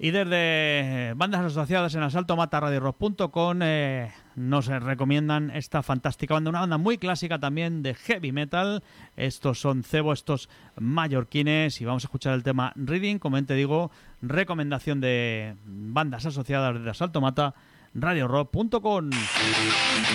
Y desde bandas asociadas en asaltomataradiorock.com nos recomiendan esta fantástica banda, una banda muy clásica también de heavy metal. Estos son Cebo, estos mallorquines, y vamos a escuchar el tema Reading, como te digo, recomendación de bandas asociadas de asaltomataradiorock.com.